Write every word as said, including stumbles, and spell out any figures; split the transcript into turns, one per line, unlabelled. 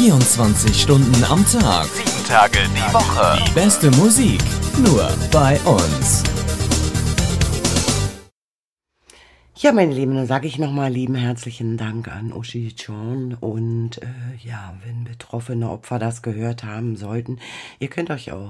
vierundzwanzig Stunden am Tag,
sieben Tage die Woche.
die beste Musik, nur bei uns.
Ja, meine Lieben, dann sage ich nochmal lieben herzlichen Dank an Uschi John. Und äh, ja, wenn betroffene Opfer das gehört haben sollten, ihr könnt euch auch